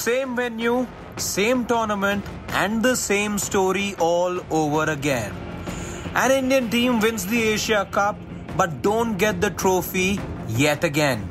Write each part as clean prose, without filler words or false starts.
same venue, same tournament, and the same story all over again. An Indian team wins the Asia Cup but don't get the trophy yet again.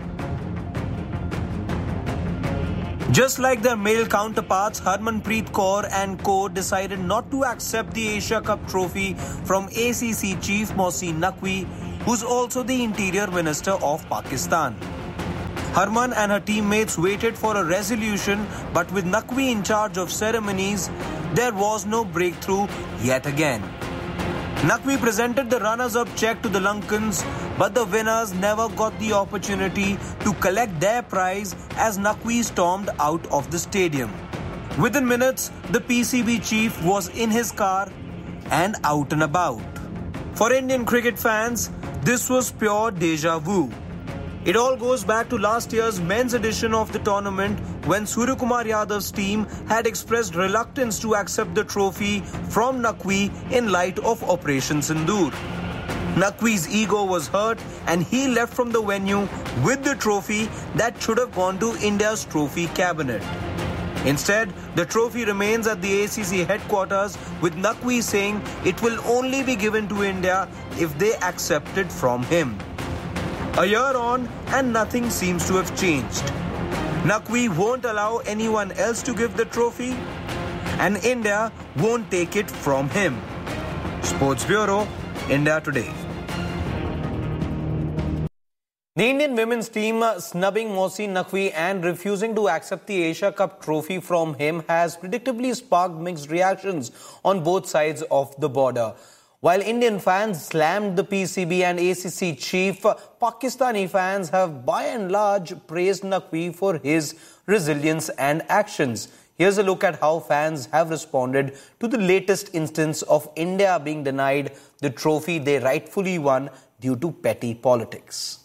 Just like their male counterparts, Harmanpreet Kaur and co decided not to accept the Asia Cup trophy from ACC chief Mohsin Naqvi, who's also the Interior Minister of Pakistan. Harman and her teammates waited for a resolution, but with Naqvi in charge of ceremonies, there was no breakthrough yet again. Naqvi presented the runners-up check to the Lankans, but the winners never got the opportunity to collect their prize as Naqvi stormed out of the stadium. Within minutes, the PCB chief was in his car and out and about. For Indian cricket fans, this was pure deja vu. It all goes back to last year's men's edition of the tournament when Suryakumar Yadav's team had expressed reluctance to accept the trophy from Naqvi in light of Operation Sindoor. Naqvi's ego was hurt and he left from the venue with the trophy that should have gone to India's trophy cabinet. Instead, the trophy remains at the ACC headquarters with Naqvi saying it will only be given to India if they accept it from him. A year on and nothing seems to have changed. Naqvi won't allow anyone else to give the trophy and India won't take it from him. Sports Bureau, India Today. The Indian women's team snubbing Mohsin Naqvi and refusing to accept the Asia Cup trophy from him has predictably sparked mixed reactions on both sides of the border. While Indian fans slammed the PCB and ACC chief, Pakistani fans have by and large praised Naqvi for his resilience and actions. Here's a look at how fans have responded to the latest instance of India being denied the trophy they rightfully won due to petty politics.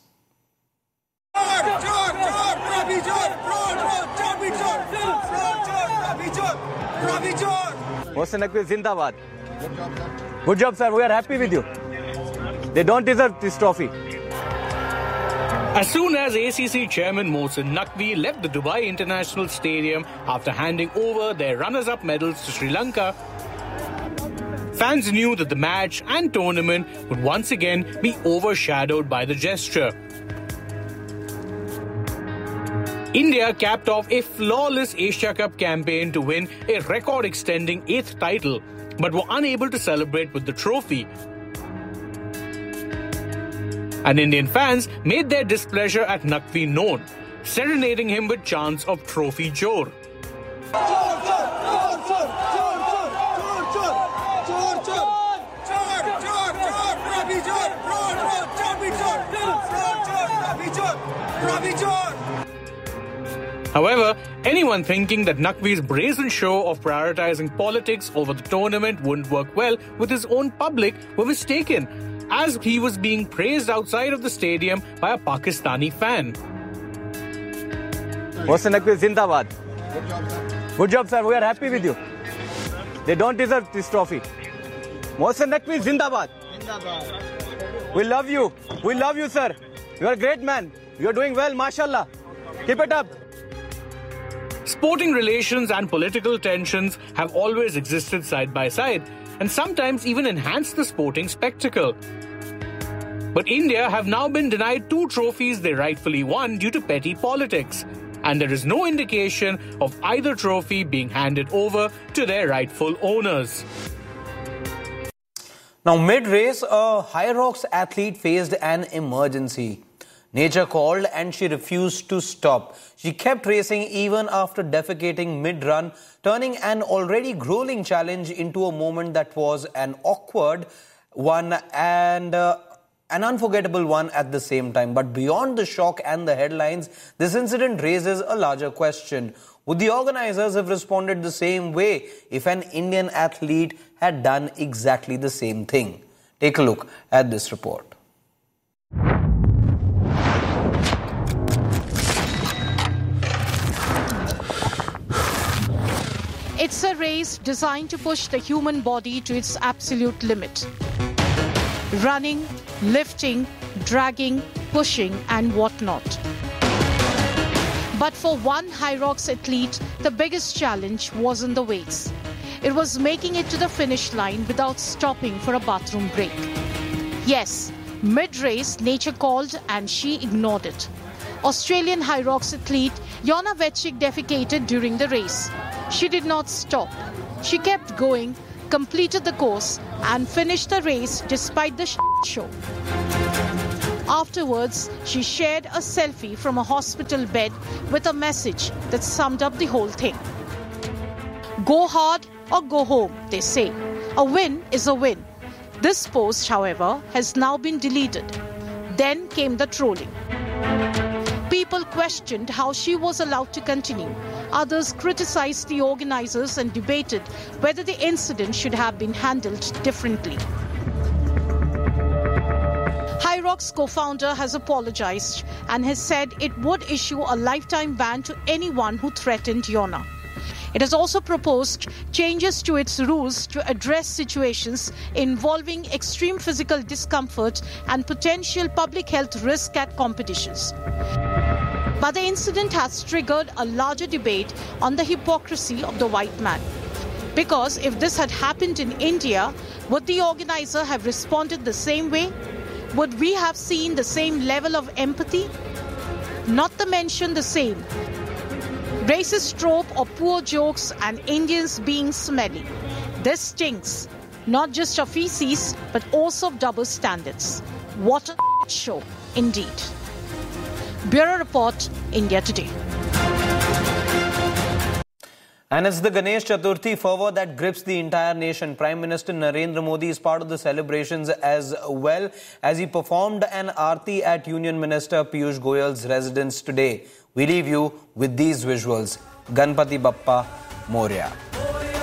Mohsin Naqvi Zindabad. Good job, sir. We are happy with you. They don't deserve this trophy. As soon as ACC chairman Mohsin Naqvi left the Dubai International Stadium after handing over their runners-up medals to Sri Lanka, fans knew that the match and tournament would once again be overshadowed by the gesture. India capped off a flawless Asia Cup campaign to win a record-extending 8th title, but were unable to celebrate with the trophy. And Indian fans made their displeasure at Naqvi known, serenading him with chants of Trophy Jor. However, anyone thinking that Naqvi's brazen show of prioritizing politics over the tournament wouldn't work well with his own public were mistaken, as he was being praised outside of the stadium by a Pakistani fan. Mohsin Naqvi Zindabad. Good job, sir. We are happy with you. They don't deserve this trophy. Mohsin Naqvi Zindabad. We love you. We love you, sir. You are a great man. You are doing well, mashallah. Keep it up. Sporting relations and political tensions have always existed side by side and sometimes even enhanced the sporting spectacle. But India have now been denied 2 trophies they rightfully won due to petty politics, and there is no indication of either trophy being handed over to their rightful owners. Now, mid-race, a High Rocks athlete faced an emergency. Nature called and she refused to stop. She kept racing even after defecating mid-run, turning an already grueling challenge into a moment that was an awkward one and an unforgettable one at the same time. But beyond the shock and the headlines, this incident raises a larger question. Would the organizers have responded the same way if an Indian athlete had done exactly the same thing? Take a look at this report. It's a race designed to push the human body to its absolute limit. Running, lifting, dragging, pushing and whatnot. But for one Hyrox athlete, the biggest challenge wasn't the weights. It was making it to the finish line without stopping for a bathroom break. Yes, mid-race, nature called and she ignored it. Australian Hyrox athlete Jonna Vetchik defecated during the race. She did not stop. She kept going, completed the course and finished the race despite the show. Afterwards, she shared a selfie from a hospital bed with a message that summed up the whole thing. Go hard or go home, they say. A win is a win. This post, however, has now been deleted. Then came the trolling. People questioned how she was allowed to continue. Others criticized the organizers and debated whether the incident should have been handled differently. Hyrox co-founder has apologized and has said it would issue a lifetime ban to anyone who threatened Jonna. It has also proposed changes to its rules to address situations involving extreme physical discomfort and potential public health risk at competitions. But the incident has triggered a larger debate on the hypocrisy of the white man. Because if this had happened in India, would the organizer have responded the same way? Would we have seen the same level of empathy? Not to mention the same. Racist trope of poor jokes and Indians being smelly. This stinks, not just of feces, but also of double standards. What a show, indeed. Bureau Report, India Today. And it's the Ganesh Chaturthi fervour that grips the entire nation. Prime Minister Narendra Modi is part of the celebrations as well as he performed an aarti at Union Minister Piyush Goyal's residence today. We leave you with these visuals. Ganpati Bappa Moria.